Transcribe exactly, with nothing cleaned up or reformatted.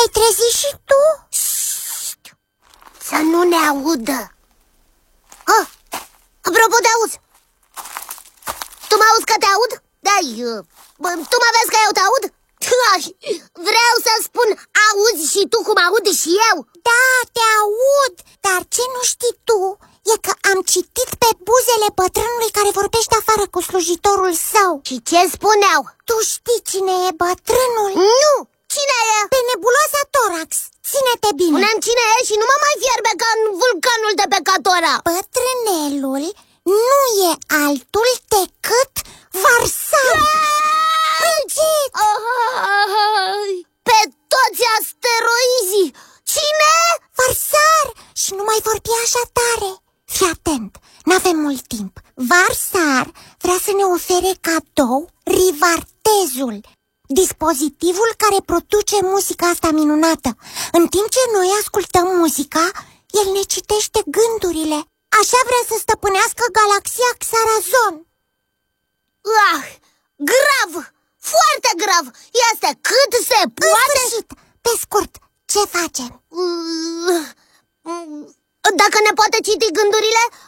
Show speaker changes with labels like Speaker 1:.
Speaker 1: Te-ai trezit și tu?
Speaker 2: Șt! Să nu ne audă. Ah, apropo de auz, tu mă auzi că te aud? Da, tu mă vezi că eu te aud? Vreau să spun, auzi și tu cum aud și eu?
Speaker 1: Da, te aud, dar ce nu știi tu e că am citit pe buzele bătrânului care vorbește afară cu slujitorul său.
Speaker 2: Și ce spuneau?
Speaker 1: Tu știi cine e bătrânul?
Speaker 2: Nu! Cine e?
Speaker 1: Pe nebuloza Thorax. Ține-te bine.
Speaker 2: Spune-mi cine e și nu mă mai fierbe ca în vulcanul de pe Catora.
Speaker 1: Bătrânelul nu e altul decât Varsar. Încet!
Speaker 2: Pe toți asteroizii! Cine?
Speaker 1: Varsar! Și nu mai vorbi așa tare. Fii atent, n-avem mult timp. Varsar vrea să ne ofere cadou Rivartezul, dispozitivul care produce muzica asta minunată. În timp ce noi ascultăm muzica, el ne citește gândurile. Așa vrea să stăpânească galaxia Xarazon.
Speaker 2: Ah, grav! Foarte grav! Este cât se poate.
Speaker 1: În sfârșit, pe scurt, ce facem?
Speaker 2: Dacă ne poate citi gândurile,